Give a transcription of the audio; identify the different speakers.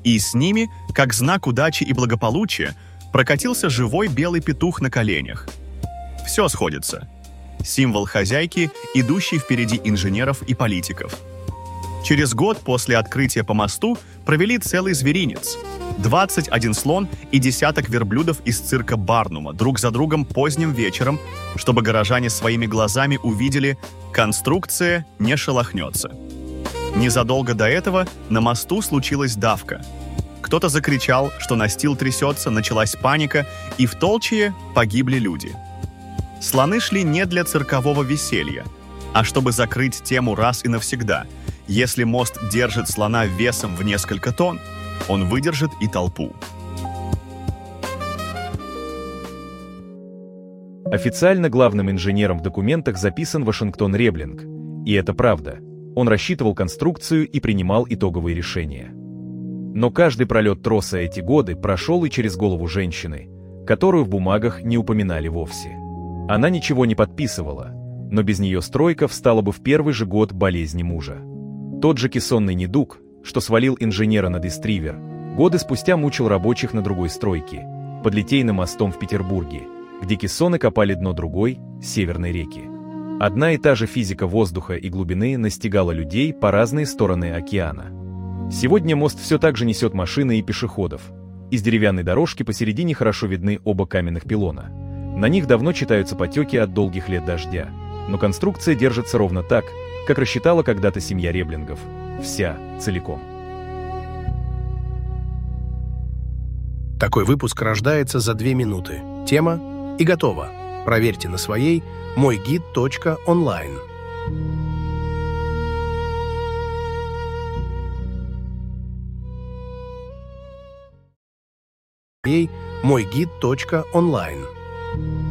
Speaker 1: И с ними, как знак удачи и благополучия, прокатился живой белый петух на коленях. Все сходится. Символ хозяйки, идущий впереди инженеров и политиков. Через год после открытия по мосту провели целый зверинец. 21 слон и десяток верблюдов из цирка Барнума друг за другом поздним вечером, чтобы горожане своими глазами увидели: конструкция не шелохнется. Незадолго до этого на мосту случилась давка. Кто-то закричал, что настил трясется, началась паника, и в толчье погибли люди. Слоны шли не для циркового веселья, а чтобы закрыть тему раз и навсегда. Если мост держит слона весом в несколько тонн, он выдержит и толпу.
Speaker 2: Официально главным инженером в документах записан Вашингтон Реблинг. И это правда. Он рассчитывал конструкцию и принимал итоговые решения. Но каждый пролет троса эти годы прошел и через голову женщины, которую в бумагах не упоминали вовсе. Она ничего не подписывала, но без нее стройка встала бы в первый же год болезни мужа. Тот же кессонный недуг, что свалил инженера на Истривер, годы спустя мучил рабочих на другой стройке, под Литейным мостом в Петербурге, где кессоны копали дно другой, Северной реки. Одна и та же физика воздуха и глубины настигала людей по разные стороны океана. Сегодня мост все так же несет машины и пешеходов. Из деревянной дорожки посередине хорошо видны оба каменных пилона. На них давно читаются потеки от долгих лет дождя. Но конструкция держится ровно так, как рассчитала когда-то семья Реблингов. Вся, целиком.
Speaker 3: Такой выпуск рождается за 2 минуты. Тема и готово. Проверьте на своей мойгид.онлайн. мойгид.онлайн.